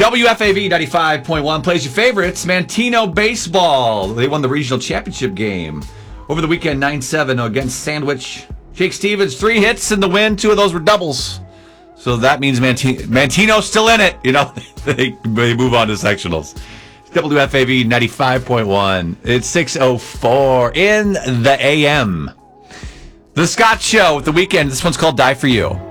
WFAV 95.1 plays your favorites. Mantino Baseball. They won the regional championship game over the weekend, 9-7 against Sandwich. Jake Stevens, 3 hits in the win. 2 of those were doubles. So that means Mantino's still in it. You know, they move on to sectionals. WFAV 95.1. It's 6:04 in the AM. The Scott Show with the weekend. This one's called Die For You.